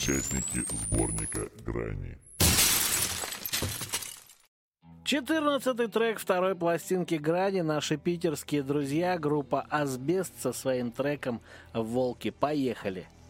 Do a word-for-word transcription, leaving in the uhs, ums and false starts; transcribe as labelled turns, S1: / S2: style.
S1: участники сборника «Грани».
S2: четырнадцатый трек второй пластинки «Грани». Наши питерские друзья, группа «Асбест» со своим треком «Волки». Поехали!